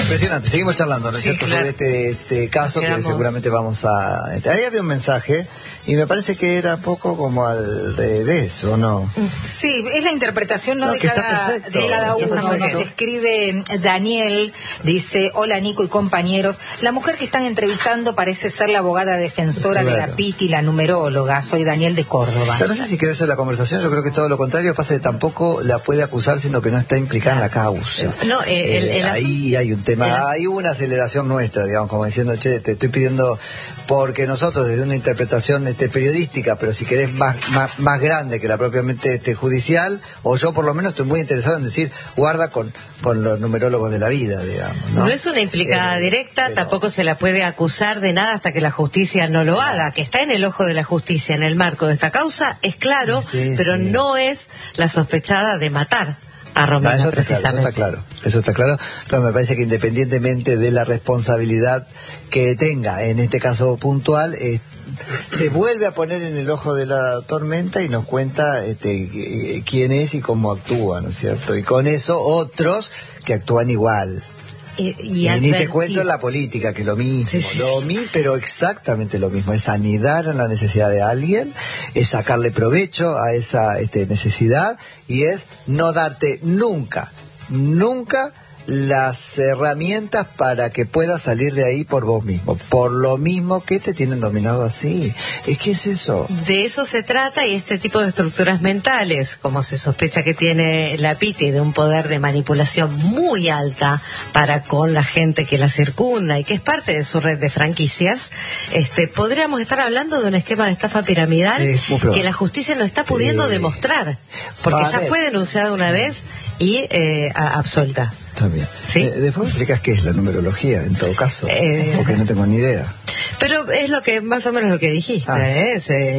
Impresionante, seguimos charlando, ¿no es cierto? Claro. Sobre este caso que seguramente vamos a... Ahí había un mensaje y me parece que era poco como al revés, ¿o no? Sí, es la interpretación de cada uno. Nos escribe Daniel, dice: hola Nico y compañeros, la mujer que están entrevistando parece ser la abogada defensora de la Piti, la numeróloga. Soy Daniel de Córdoba. Pero no sé si quedó eso en la conversación, yo creo que todo lo contrario, pasa que tampoco la puede acusar siendo que no está implicada en la causa. No, ahí hay un tema, hay una aceleración nuestra, digamos, como diciendo, che, te estoy pidiendo, porque nosotros desde una interpretación periodística, pero si querés más grande que la propiamente judicial, o yo por lo menos estoy muy interesado en decir, guarda con los numerólogos de la vida, digamos. No es una implicada directa, pero tampoco se la puede acusar de nada hasta que la justicia no lo haga, que está en el ojo de la justicia en el marco de esta causa, es claro, pero no es la sospechada de matar a Romina, eso está claro, pero me parece que independientemente de la responsabilidad que tenga, en este caso puntual, se vuelve a poner en el ojo de la tormenta y nos cuenta quién es y cómo actúa, ¿no es cierto? Y con eso otros que actúan igual. Y ni te cuento la política, que es lo mismo, pero exactamente lo mismo, es anidar en la necesidad de alguien, es sacarle provecho a esa necesidad, y es no darte nunca las herramientas para que puedas salir de ahí por vos mismo, por lo mismo que te tienen dominado así. Es que es eso. De eso se trata, y este tipo de estructuras mentales, como se sospecha que tiene la Piti, de un poder de manipulación muy alta para con la gente que la circunda y que es parte de su red de franquicias, podríamos estar hablando de un esquema de estafa piramidal que la justicia no está pudiendo demostrar, porque ya fue denunciada una vez y absuelta. También. ¿Sí? Después me explicas qué es la numerología, en todo caso, porque no tengo ni idea. Pero es lo que más o menos lo que dijiste,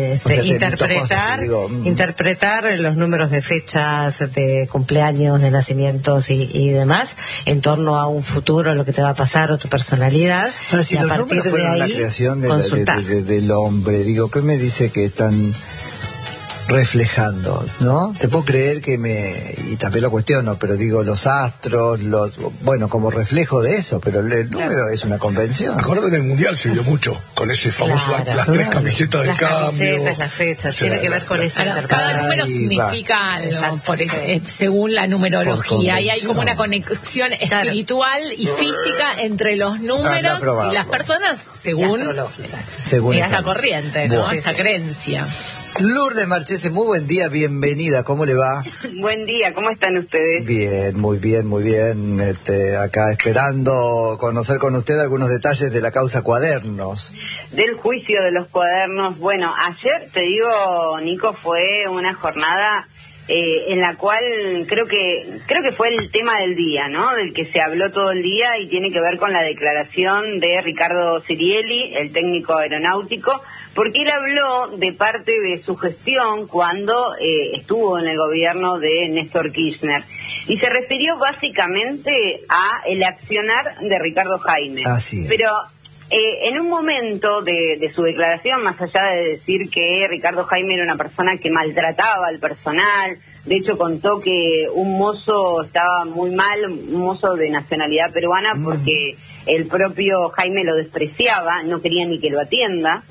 interpretar los números de fechas, de cumpleaños, de nacimientos y demás, en torno a un futuro, lo que te va a pasar, o tu personalidad. Ahora, si los números fueron la creación del hombre, ¿qué me dice que están reflejando, ¿no? Te puedo creer y también lo cuestiono, pero los astros, como reflejo de eso, pero el número es una convención. Acuerdo, en el Mundial se vio mucho, con ese famoso, las tres camisetas de cambio. Las camisetas, las fechas, tiene que ver con esa interpretación. Cada número significa algo, según la numerología, y hay como una conexión espiritual y física entre los números y las personas, según esa corriente, ¿no? Esa creencia. Lourdes Marchese, muy buen día, bienvenida, ¿cómo le va? Buen día, ¿cómo están ustedes? Bien, muy bien, muy bien. Acá esperando conocer con usted algunos detalles de la causa Cuadernos. Del juicio de los cuadernos. Bueno, ayer, te digo, Nico, fue una jornada en la cual creo que fue el tema del día, ¿no? Del que se habló todo el día, y tiene que ver con la declaración de Ricardo Sirielli, el técnico aeronáutico, porque él habló de parte de su gestión cuando estuvo en el gobierno de Néstor Kirchner, y se refirió básicamente a el accionar de Ricardo Jaime. Así es. Pero en un momento de su declaración, más allá de decir que Ricardo Jaime era una persona que maltrataba al personal, de hecho contó que un mozo estaba muy mal, un mozo de nacionalidad peruana, porque el propio Jaime lo despreciaba, no quería ni que lo atienda,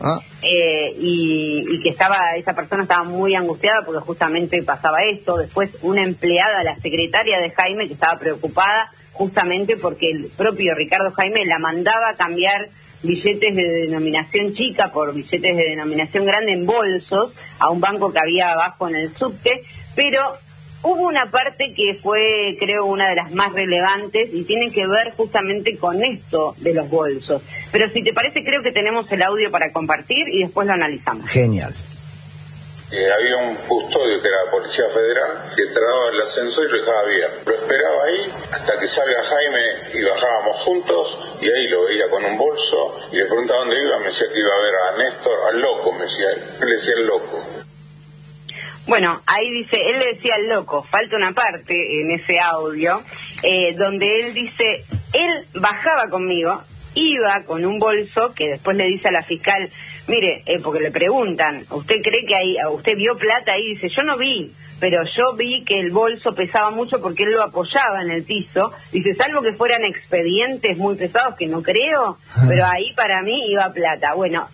y que esa persona estaba muy angustiada porque justamente pasaba esto. Después una empleada, la secretaria de Jaime, que estaba preocupada justamente porque el propio Ricardo Jaime la mandaba a cambiar billetes de denominación chica por billetes de denominación grande en bolsos a un banco que había abajo en el subte. Pero hubo una parte que fue, creo, una de las más relevantes, y tiene que ver justamente con esto de los bolsos. Pero si te parece, creo que tenemos el audio para compartir y después lo analizamos. Genial. Había un custodio que era la Policía Federal, que traba el ascensor y lo dejaba bien. Lo esperaba ahí hasta que salga Jaime y bajábamos juntos, y ahí lo veía con un bolso, y le preguntaba dónde iba, me decía que iba a ver a Néstor, al loco, me decía, yo le decía el loco. Bueno, ahí dice, él le decía el loco. Falta una parte en ese audio donde él dice, él bajaba conmigo iba con un bolso que después le dice a la fiscal, mire, porque le preguntan, ¿usted cree que usted vio plata ahí? Dice, yo no vi, pero yo vi que el bolso pesaba mucho porque él lo apoyaba en el piso. Dice, salvo que fueran expedientes muy pesados, que no creo, pero ahí para mí iba plata. Bueno,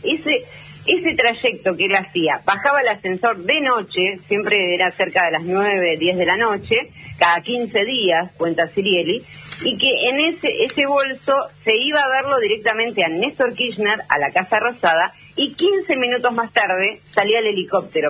ese trayecto que él hacía, bajaba el ascensor de noche, siempre era cerca de las 9, 10 de la noche, cada 15 días, cuenta Cirielli, y que en ese bolso se iba a verlo directamente a Néstor Kirchner, a la Casa Rosada, y 15 minutos más tarde salía el helicóptero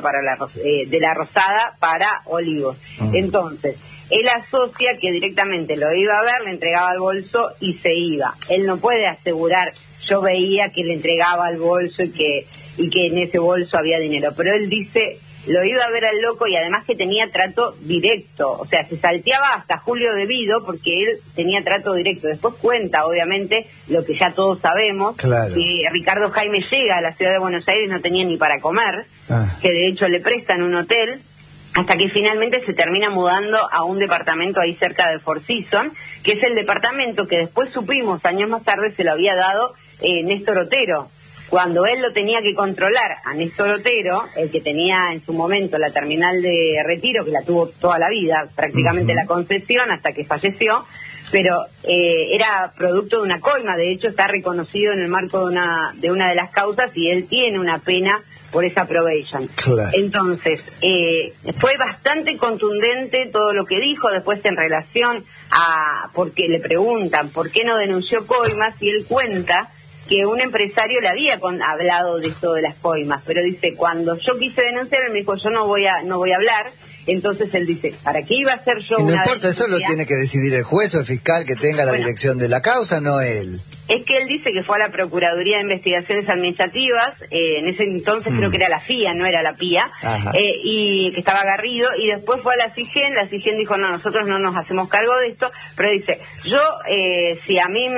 de la Rosada para Olivos. Entonces, él asocia que directamente lo iba a ver, le entregaba el bolso y se iba. Él no puede asegurar, yo veía que le entregaba el bolso y que en ese bolso había dinero, pero él dice, lo iba a ver al loco y además que tenía trato directo, o sea, se salteaba hasta Julio Devido porque él tenía trato directo. Después cuenta, obviamente, lo que ya todos sabemos, claro, que Ricardo Jaime llega a la ciudad de Buenos Aires, no tenía ni para comer, que de hecho le prestan un hotel, hasta que finalmente se termina mudando a un departamento ahí cerca de Four Seasons, que es el departamento que después supimos, años más tarde, se lo había dado Néstor Otero. Cuando él lo tenía que controlar a Néstor Otero, el que tenía en su momento la terminal de Retiro, que la tuvo toda la vida, prácticamente la concesión hasta que falleció, pero era producto de una coima. De hecho está reconocido en el marco de una de las causas y él tiene una pena por esa probation. Claro. Entonces, fue bastante contundente todo lo que dijo después en relación a, porque le preguntan por qué no denunció coimas, y él cuenta que un empresario le había hablado de esto de las coimas, pero dice, cuando yo quise denunciar, él me dijo, yo no voy a hablar. Entonces él dice, ¿para qué iba a hacer yo una denuncia? No importa, eso lo tiene que decidir el juez o el fiscal que tenga la dirección de la causa, no él. Es que él dice que fue a la Procuraduría de Investigaciones Administrativas, en ese entonces creo que era la FIA, no era la PIA, y que estaba Garrido, y después fue a la CIGEN dijo, no, nosotros no nos hacemos cargo de esto, pero dice, yo, si a mí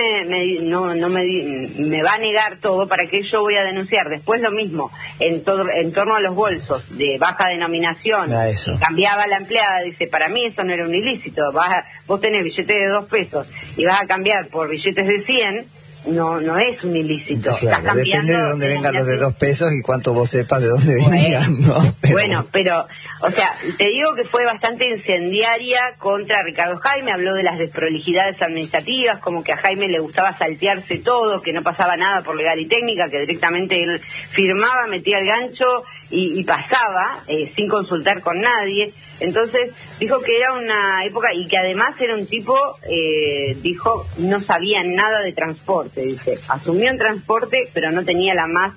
me va a negar todo, ¿para qué yo voy a denunciar? Después lo mismo, en torno a los bolsos de baja denominación, cambiaba la empleada, dice, para mí eso no era un ilícito, vos tenés billetes de 2 pesos y vas a cambiar por billetes de 100, no es un ilícito. Claro, depende de dónde vengan los de 2 pesos y cuánto vos sepas de dónde venían, ¿no? Pero, o sea, te digo que fue bastante incendiaria contra Ricardo Jaime, habló de las desprolijidades administrativas, como que a Jaime le gustaba saltearse todo, que no pasaba nada por legal y técnica, que directamente él firmaba, metía el gancho y pasaba, sin consultar con nadie. Entonces dijo que era una época y que además era un tipo, dijo, no sabía nada de transporte, dice, asumió en transporte pero no tenía la más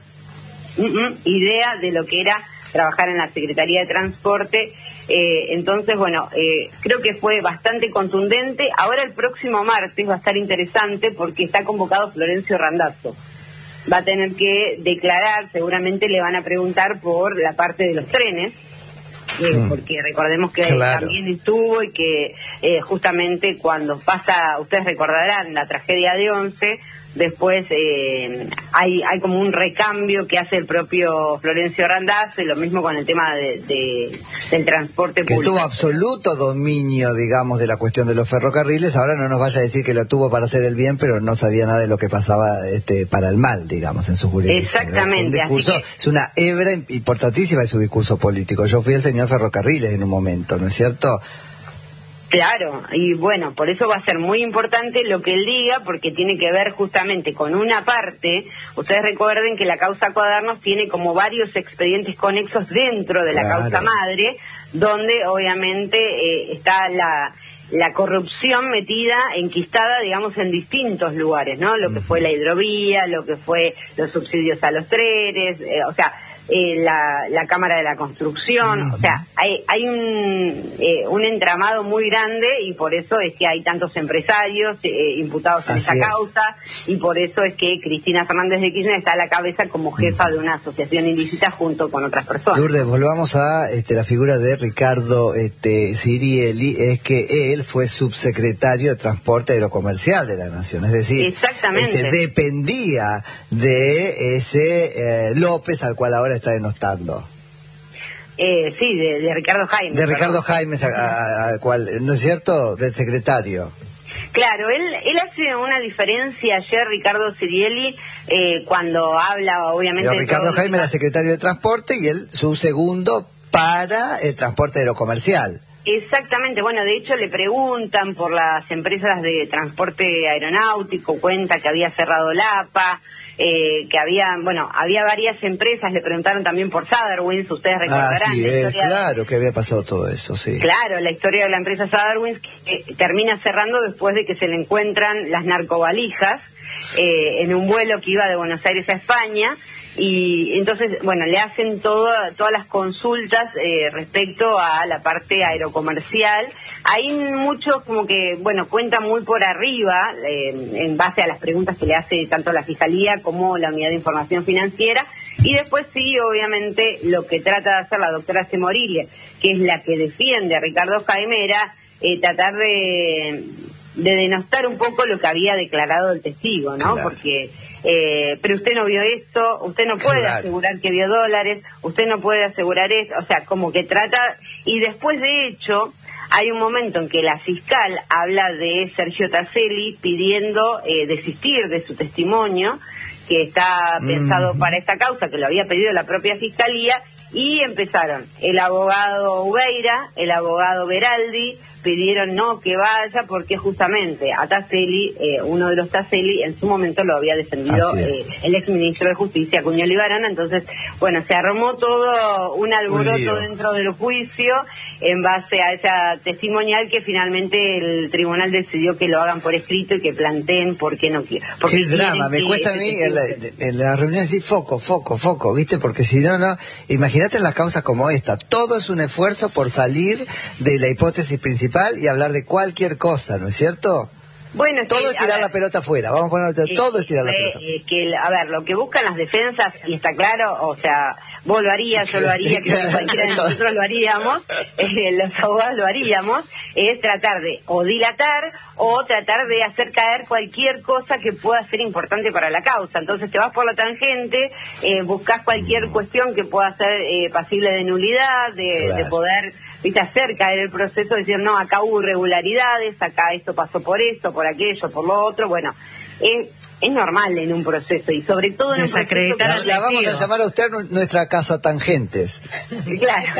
idea de lo que era trabajar en la Secretaría de Transporte. Entonces, bueno, creo que fue bastante contundente. Ahora el próximo martes va a estar interesante porque está convocado Florencio Randazzo. Va a tener que declarar, seguramente le van a preguntar por la parte de los trenes, porque recordemos que también estuvo y que justamente cuando pasa, ustedes recordarán la tragedia de Once, después hay como un recambio que hace el propio Florencio Randazzo, y lo mismo con el tema del transporte público. Que tuvo absoluto dominio, digamos, de la cuestión de los ferrocarriles. Ahora no nos vaya a decir que lo tuvo para hacer el bien, pero no sabía nada de lo que pasaba para el mal, digamos, en su jurisdicción. Exactamente. Es una hebra importantísima de su discurso político. Yo fui el señor Ferrocarriles en un momento, ¿no es cierto? Claro, y bueno, por eso va a ser muy importante lo que él diga, porque tiene que ver justamente con una parte. Ustedes recuerden que la causa Cuadernos tiene como varios expedientes conexos dentro de la causa madre, donde obviamente está la corrupción metida, enquistada, digamos, en distintos lugares, ¿no? Lo que fue la hidrovía, lo que fue los subsidios a los trenes, o sea, la Cámara de la Construcción, o sea, hay un entramado muy grande, y por eso es que hay tantos empresarios imputados en esta causa, y por eso es que Cristina Fernández de Kirchner está a la cabeza como jefa de una asociación ilícita junto con otras personas. Lourdes, volvamos a la figura de Ricardo Cirielli. Es que él fue subsecretario de Transporte Aerocomercial de la Nación, es decir, exactamente, dependía de ese López al cual ahora está denostando. Sí, de Ricardo Jaime. De Ricardo Jaime, al cual, ¿no es cierto?, del secretario. Claro, él hace una diferencia ayer, Ricardo Sirielli, cuando habla, obviamente... Pero Ricardo Jaime era secretario de Transporte y él su segundo para el transporte aerocomercial. Exactamente, bueno, de hecho le preguntan por las empresas de transporte aeronáutico, cuenta que había cerrado la APA, que había varias empresas, le preguntaron también por Sadarwinds, ustedes recordarán. Claro que había pasado todo eso, sí. Claro, la historia de la empresa Sadarwinds que termina cerrando después de que se le encuentran las narcovalijas en un vuelo que iba de Buenos Aires a España. Y entonces, bueno, le hacen todas las consultas respecto a la parte aerocomercial. Hay muchos como que, bueno, cuentan muy por arriba, en base a las preguntas que le hace tanto la Fiscalía como la Unidad de Información Financiera. Y después sí, obviamente, lo que trata de hacer la doctora Semorilia, que es la que defiende a Ricardo Jaime, era tratar de denostar un poco lo que había declarado el testigo, ¿no? Claro. Porque... pero usted no vio esto, usted no puede asegurar que vio dólares, usted no puede asegurar eso, o sea, como que trata, y después de hecho, hay un momento en que la fiscal habla de Sergio Taselli pidiendo desistir de su testimonio, que está pensado para esta causa, que lo había pedido la propia fiscalía, y empezaron el abogado Ubeira, el abogado Beraldi, pidieron no que vaya porque justamente a Taselli, uno de los Taselli, en su momento lo había defendido el exministro de Justicia, Cuñoli Barana. Entonces, bueno, se armó todo un alboroto dentro del juicio en base a esa testimonial que finalmente el tribunal decidió que lo hagan por escrito y que planteen por qué no quieren. Qué drama, me cuesta a mí en la reunión decir foco, ¿viste? Porque si no, imagínate en las causas como esta, todo es un esfuerzo por salir de la hipótesis principal y hablar de cualquier cosa, ¿no es cierto? Bueno, todo es tirar la pelota afuera, vamos a poner todo es tirar la pelota afuera. A ver, lo que buscan las defensas, y está claro, o sea, vos lo harías, yo lo haría, creo que cualquiera de nosotros lo haríamos, los abogados lo haríamos, es tratar de o dilatar o tratar de hacer caer cualquier cosa que pueda ser importante para la causa. Entonces te vas por la tangente, buscas cualquier cuestión que pueda ser pasible de nulidad, de poder, viste, hacer caer el proceso, decir, no, acá hubo irregularidades, acá esto pasó por esto, por aquello, por lo otro. Bueno, es normal en un proceso, y sobre todo en un proceso... La vamos a llamar a usted nuestra casa tangentes. Claro.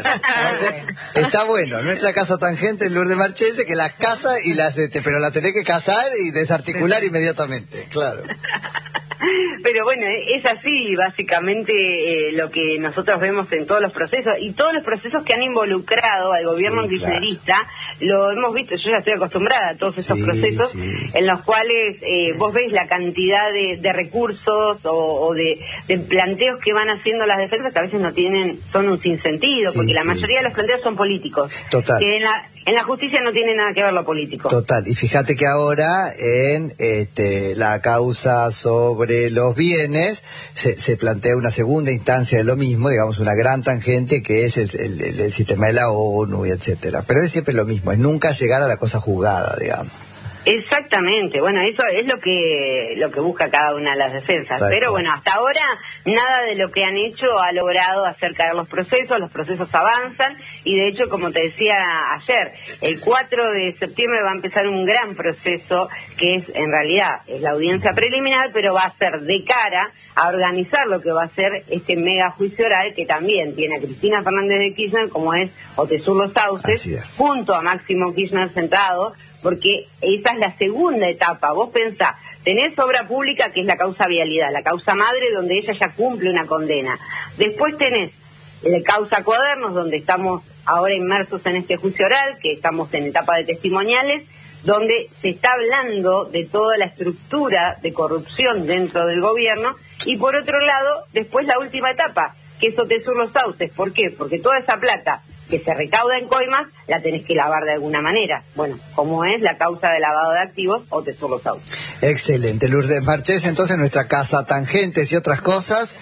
Está bueno, nuestra casa tangentes, Lourdes Marchese, que las casa y las pero la tenés que casar y desarticular inmediatamente, claro. Pero bueno, es así básicamente lo que nosotros vemos en todos los procesos, y todos los procesos que han involucrado al gobierno kirchnerista, lo hemos visto. Yo ya estoy acostumbrada a todos estos procesos en los cuales vos ves la cantidad de recursos o de planteos que van haciendo las defensas, que a veces son un sinsentido, porque la mayoría de los planteos son políticos. Total. Que en la justicia no tiene nada que ver lo político. Total, y fíjate que ahora en la causa sobre los bienes se plantea una segunda instancia de lo mismo, digamos una gran tangente que es el sistema de la ONU y etcétera, pero es siempre lo mismo, es nunca llegar a la cosa juzgada, digamos. Exactamente, bueno, eso es lo que busca cada una de las defensas, pero bueno, hasta ahora nada de lo que han hecho ha logrado hacer caer los procesos avanzan, y de hecho, como te decía ayer, el 4 de septiembre va a empezar un gran proceso que en realidad es la audiencia preliminar, pero va a ser de cara a organizar lo que va a ser este mega juicio oral, que también tiene a Cristina Fernández de Kirchner, como es Otesur Los Sauces, junto a Máximo Kirchner sentado, porque esa es la segunda etapa. Vos pensá, tenés obra pública, que es la causa vialidad, la causa madre, donde ella ya cumple una condena. Después tenés la causa cuadernos, donde estamos ahora inmersos en este juicio oral, que estamos en etapa de testimoniales, donde se está hablando de toda la estructura de corrupción dentro del gobierno, y por otro lado, después la última etapa, que es Otesur Los Sauces. ¿Por qué? Porque toda esa plata que se recauda en coimas, la tenés que lavar de alguna manera. Bueno, como es la causa de lavado de activos, Otesur Los Sauces. Excelente, Lourdes Marchese, entonces nuestra casa tangentes y otras cosas.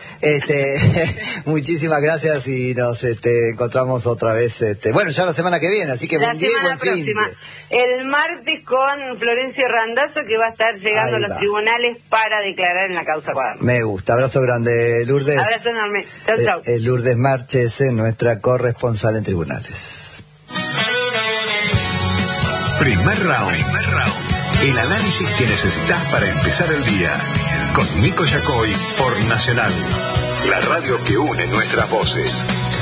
Muchísimas gracias, y nos encontramos otra vez, bueno, ya la semana que viene, así que buen día y buen fin. El martes con Florencio Randazzo, que va a estar llegando a los tribunales para declarar en la causa cuaderno. Me gusta, abrazo grande, Lourdes. Abrazo enorme, chau. Lourdes Marchese, nuestra corresponsal en tribunales. Primer round. El análisis que necesitas para empezar el día. Con Nico Yacoy por Nacional, la radio que une nuestras voces.